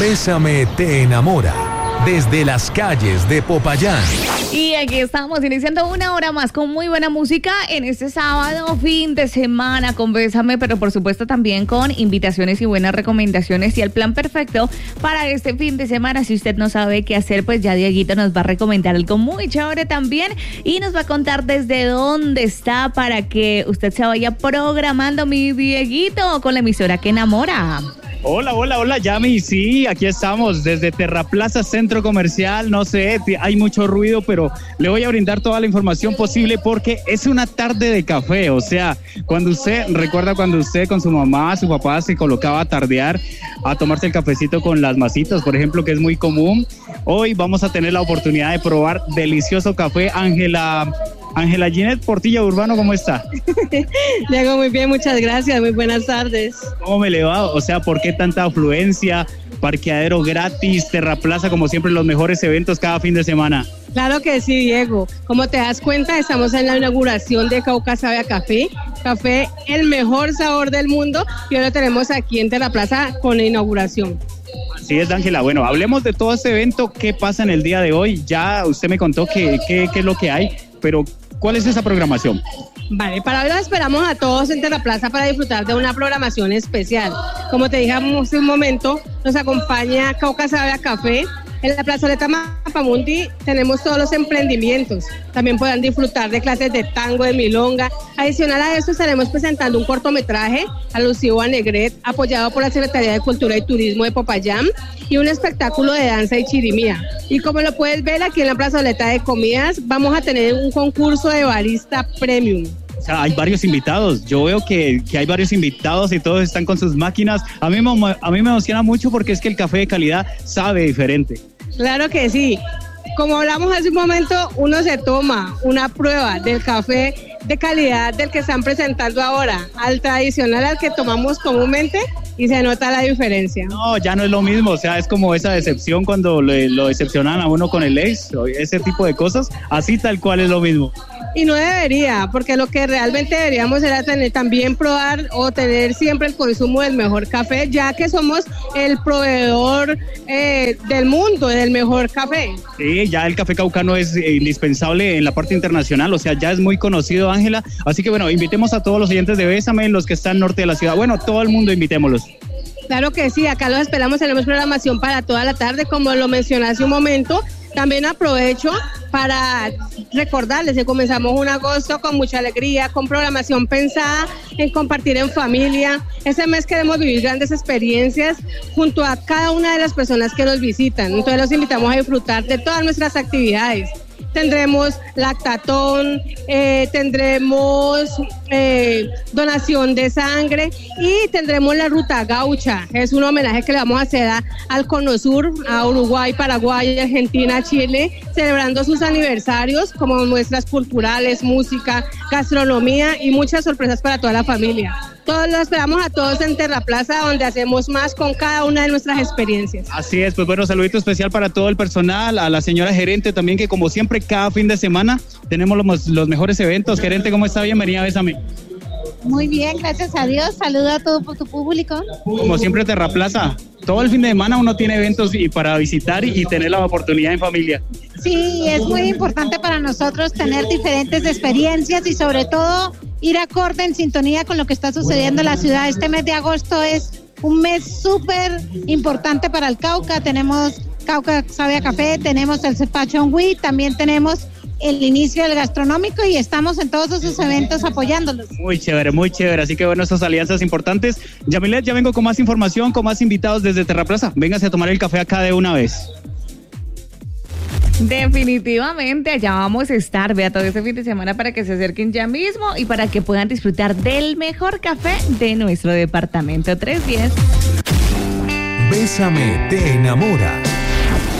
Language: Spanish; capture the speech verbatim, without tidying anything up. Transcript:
Bésame te enamora, desde las calles de Popayán. Y aquí estamos iniciando una hora más con muy buena música en este sábado, fin de semana con Bésame, pero por supuesto también con invitaciones y buenas recomendaciones y el plan perfecto para este fin de semana. Si usted no sabe qué hacer, pues ya Dieguito nos va a recomendar algo muy chévere también y nos va a contar desde dónde está para que usted se vaya programando, mi Dieguito, con la emisora que enamora. Hola, hola, hola, Yami, sí, aquí estamos desde Terraplaza Centro Comercial, no sé, hay mucho ruido, pero le voy a brindar toda la información posible porque es una tarde de café, o sea, cuando usted, recuerda cuando usted con su mamá, su papá se colocaba a tardear, a tomarse el cafecito con las masitas, por ejemplo, que es muy común, hoy vamos a tener la oportunidad de probar delicioso café. Ángela... Ángela Ginette Portilla Urbano, ¿cómo está? Diego, muy bien, muchas gracias, muy buenas tardes. ¿Cómo me le va? O sea, ¿por qué tanta afluencia? Parqueadero gratis, Terraplaza, como siempre, los mejores eventos cada fin de semana. Claro que sí, Diego. Como te das cuenta, estamos en la inauguración de Cauca Sabe a Café. Café, el mejor sabor del mundo. Y hoy lo tenemos aquí en Terraplaza con la inauguración. Así es, Ángela. Bueno, hablemos de todo este evento. ¿Qué pasa en el día de hoy? Ya usted me contó qué que, que es lo que hay, pero ¿cuál es esa programación? Vale, para hoy los esperamos a todos en Terraplaza para disfrutar de una programación especial. Como te dije hace un momento, nos acompaña Cauca Sabe a Café. En la plazoleta Mapamundi tenemos todos los emprendimientos. También podrán disfrutar de clases de tango, de milonga. Adicional a esto estaremos presentando un cortometraje alusivo a Negret, apoyado por la Secretaría de Cultura y Turismo de Popayán, y un espectáculo de danza y chirimía. Y como lo puedes ver aquí en la plazoleta de comidas, vamos a tener un concurso de barista premium. O sea, hay varios invitados. Yo veo que, que hay varios invitados y todos están con sus máquinas. A mí, me, a mí me emociona mucho porque es que el café de calidad sabe diferente. Claro que sí. Como hablamos hace un momento, uno se toma una prueba del café de calidad del que están presentando ahora, al tradicional al que tomamos comúnmente, y se nota la diferencia. No, ya no es lo mismo, o sea, es como esa decepción cuando le, lo decepcionan a uno con el ex, ese tipo de cosas, así tal cual es lo mismo. Y no debería, porque lo que realmente deberíamos era tener, también probar o tener siempre el consumo del mejor café, ya que somos el proveedor eh, del mundo, del mejor café. Sí, ya el café caucano es eh, indispensable en la parte internacional, o sea, ya es muy conocido, Ángela, así que bueno, invitemos a todos los oyentes de Bésame, los que están norte de la ciudad, bueno, todo el mundo invitémoslos. Claro que sí, acá los esperamos, tenemos programación para toda la tarde, como lo mencioné hace un momento. También aprovecho para recordarles que comenzamos un agosto con mucha alegría, con programación pensada en compartir en familia. Ese mes queremos vivir grandes experiencias junto a cada una de las personas que nos visitan. Entonces los invitamos a disfrutar de todas nuestras actividades. Tendremos lactatón, eh, tendremos eh, donación de sangre y tendremos la Ruta Gaucha. Es un homenaje que le vamos a hacer a, al Cono Sur, a Uruguay, Paraguay, Argentina, Chile, celebrando sus aniversarios como muestras culturales, música, gastronomía y muchas sorpresas para toda la familia. Todos los esperamos a todos en Terraplaza, donde hacemos más con cada una de nuestras experiencias. Así es, pues bueno, saludito especial para todo el personal, a la señora gerente también, que como siempre cada fin de semana tenemos los, los mejores eventos. Gerente, ¿cómo está? Bienvenida a Bésame. Muy bien, gracias a Dios. Saludo a todo tu público. Como siempre, Terraplaza, todo el fin de semana uno tiene eventos y para visitar y, y tener la oportunidad en familia. Sí, es muy importante para nosotros tener diferentes experiencias y sobre todo ir acorde en sintonía con lo que está sucediendo en la ciudad. Este mes de agosto es un mes súper importante para el Cauca. Tenemos Cauca Sabe a Café, tenemos el Fashion Week, también tenemos el inicio del gastronómico y estamos en todos esos eventos apoyándolos. Muy chévere, muy chévere, así que bueno, estas alianzas importantes. Yamilet, ya vengo con más información, con más invitados desde Terraplaza. Véngase a tomar el café acá de una vez. Definitivamente, allá vamos a estar, vea, todo este fin de semana para que se acerquen ya mismo y para que puedan disfrutar del mejor café de nuestro departamento. Tres diez. Bésame te enamora.